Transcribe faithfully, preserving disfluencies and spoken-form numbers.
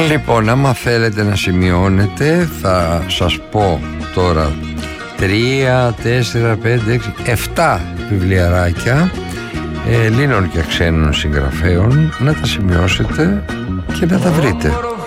Λοιπόν, άμα θέλετε να σημειώνετε, θα σας πω τώρα τρία, τέσσερα, πέντε, έξι, εφτά βιβλιαράκια Ελλήνων και ξένων συγγραφέων, να τα σημειώσετε και να τα βρείτε.